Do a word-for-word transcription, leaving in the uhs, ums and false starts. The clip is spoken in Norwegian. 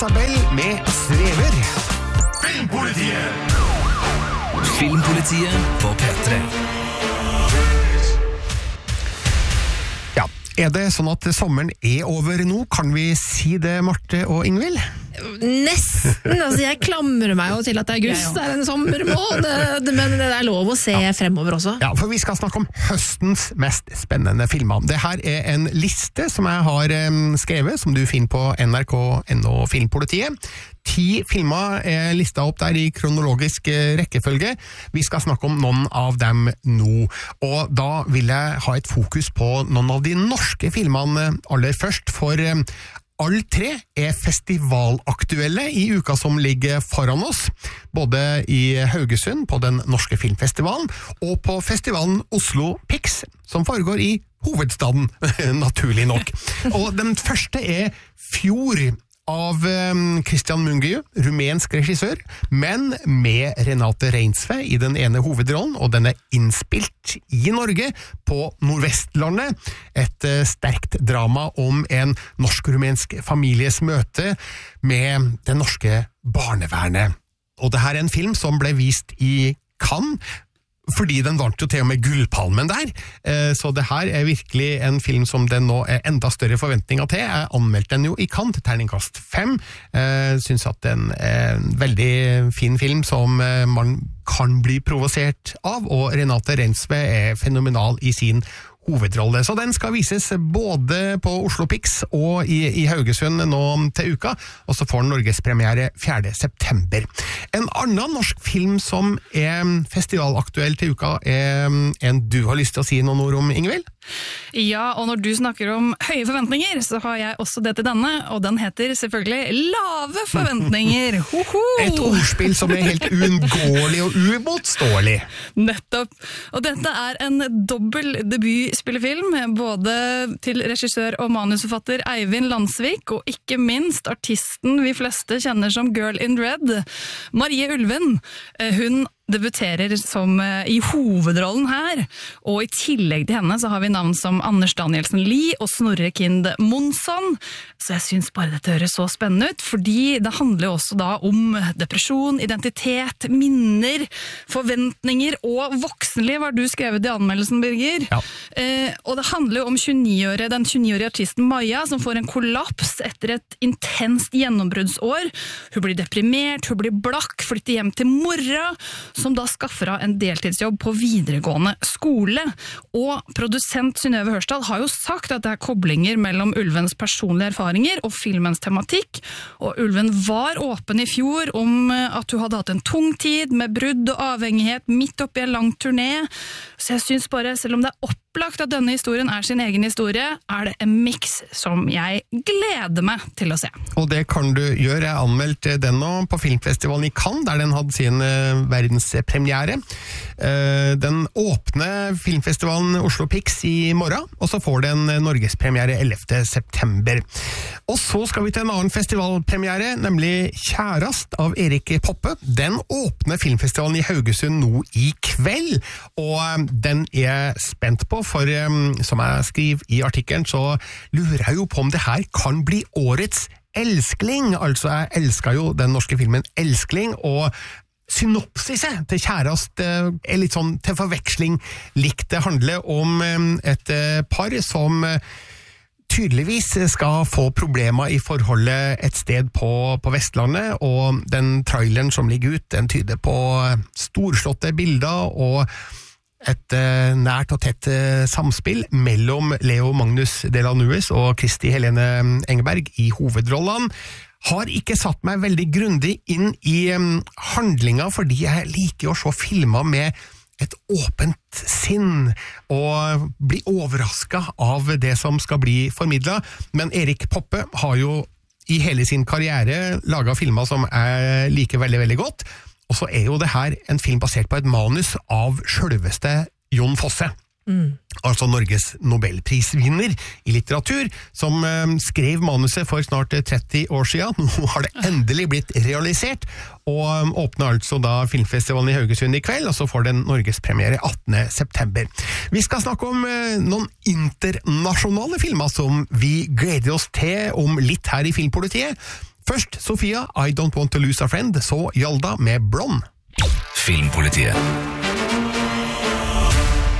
Isabel med Svever. Filmpolitiet. Filmpolitiet på P tre. Ja, er det sånn at sommeren er over nå? Kan vi si det, Marte og Ingvild? Nesten, altså jeg klamrer meg jo til at august er en sommermåned, men det er lov å se ja. fremover også. Ja, for vi skal snakke om høstens mest spennende filmer. Det her er en liste som jeg har um, skrevet, som du finner på N R K punktum N O Filmpolitiet. Ti filmer er listet opp der i kronologisk rekkefølge. Vi skal snakke om noen av dem nå, og da vil jeg ha et fokus på noen av de norske filmene aller først, for um, alle tre er festivalaktuelle i uka som ligger foran oss, både i Haugesund på den norske filmfestivalen og på festivalen Oslo Pix, som foregår i hovedstaden, naturlig nok. Og den første er Fjord av Christian Mungiu, rumensk regissør, men med Renate Reinsve i den ene hovedrollen, og den er innspilt i Norge på Nordvestlandet. Et sterkt drama om en norsk-rumensk families møte med det norske barnevernet. Og det her er en film som ble vist i Cannes, fordi den vant jo til og med Gullpalmen der, så det her er virkelig en film som det nå er enda større forventninger til. Jeg anmeldte den jo i Cannes til terningkast fem, synes at den er en veldig fin film som man kan bli provosert av, og Renate Reinsve er fenomenal i sin hovedrolle. Så den skal vises både på Oslo Pix og i, i Haugesund nå til uka, og så får den Norgespremiere fjerde september. En annen norsk film som er festivalaktuell til uka er en du har lyst til å si noen ord om, Ingvild? Ja, og når du snakker om høye forventninger, så har jeg også det til denne, og den heter selvfølgelig Lave forventninger. Hoho! Et ordspill som er helt uunngåelig og uimotståelig. Nettopp. Og dette er en dobbel debutspillefilm, både til regissør og manusforfatter Eivind Landsvik, og ikke minst artisten vi fleste kjenner som Girl in Red, Marie Ulven. Hun debuterer som i hovedrollen her, og i tillegg til henne så har vi navn som Anders Danielsen Lie og Snorre Kind Monsson, så jeg synes bare dette høres så spennende ut, fordi det handler jo også da om depresjon, identitet, minner, forventninger og voksenliv, har du skrevet i anmeldelsen, Birger. Ja. Eh, og det handler jo om tjueni-årige, den tjueni-årige artisten Maja, som får en kollaps etter et intenst gjennombruddsår. Hun blir deprimert, hun blir blakk, flytter hjem til mora, som da skaffer av en deltidsjobb på videregående skole. Og produsent Synnøve Hørstad har jo sagt at det er koblinger mellom Ulvens personlige erfaringer og filmens tematikk, og Ulven var åpen i fjor om at hun hadde hatt en tung tid med brudd og avhengighet midt oppi en lang turné, så jeg synes bare, selv om det er opplagt at denne historien er sin egen historie, er det en mix som jeg gleder meg til å se. Og det kan du gjøre. Jeg anmeldte den nå på Filmfestivalen i Cannes, der den hadde sin uh, verdenspremiere. Uh, den åpner Filmfestivalen Oslo Pix i morgen, og så får den Norgespremiere ellevte september. Og så skal vi til en annen festivalpremiere, nemlig Kjærast av Erik Poppe. Den åpner Filmfestivalen i Haugesund nå i kveld, og um, den er spent på, for um, som jeg skriver i artikkelen, så lurer jeg jo på om det her kan bli årets Elskling. Altså, jeg elsker jo den norske filmen Elskling, og synopsiset til Kjærast er litt sånn til forveksling likt. Det handler om et par som tydeligvis skal få problemer i forholdet et sted på, på Vestlandet, og den traileren som ligger ut, den tyder på storslåtte bilder og et uh, nært og tett uh, samspill mellom Leo Magnus Delanues og Kristi Helene Engberg i hovedrollene. Har ikke satt meg veldig grundig inn i um, handlinga, fordi jeg liker å se filmer med et åpent sinn og bli overrasket av det som skal bli formidlet. Men Erik Poppe har jo i hele sin karriere laget filmer som jeg liker veldig, veldig godt. Og så er jo det her en film basert på et manus av selveste Jon Fosse. Mm. Altså Norges Nobelprisvinner i litteratur, som eh, skrev manuset for snart tretti år siden. Nå har det endelig blitt realisert, og um, åpner altså da Filmfestivalen i Haugesund i kveld, og så får den Norgespremiere attende september. Vi skal snakke om eh, noen internasjonale filmer som vi gleder oss til om litt her i Filmpolitiet. Først Sofia, I Don't Want To Lose A Friend, så Hjalda med Blond. Filmpolitiet.